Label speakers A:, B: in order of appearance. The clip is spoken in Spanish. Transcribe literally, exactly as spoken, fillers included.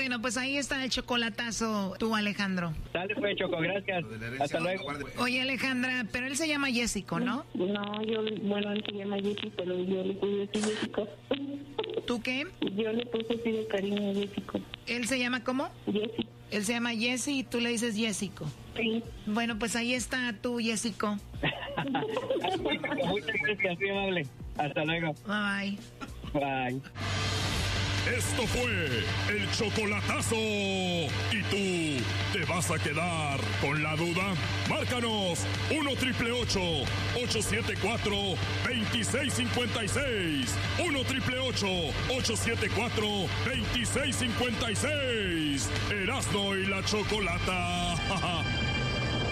A: Bueno, pues ahí está el chocolatazo, tú, Alejandro.
B: Dale, pues, Choco, gracias. Hasta luego.
A: Oye, Alejandra, pero él se llama Jessico, ¿no?
C: No, yo, bueno, él se llama Jessico, pero yo le puse así Jessico.
A: ¿Tú qué?
C: Yo le puse así de cariño a Jessico.
A: ¿Él se llama cómo?
C: Jessico.
A: Él se llama Jesse y tú le dices Jessico.
C: Sí.
A: Bueno, pues ahí está tú, Jessico.
B: Muchas gracias, muy amable. Hasta luego.
A: Bye.
B: Bye.
D: Esto fue el chocolatazo. ¿Y tú te vas a quedar con la duda? Márcanos uno triple ocho, ocho siete cuatro, dos seis cinco seis. uno triple ocho, ocho siete cuatro, dos seis cinco seis. Erasmo y la Chocolata.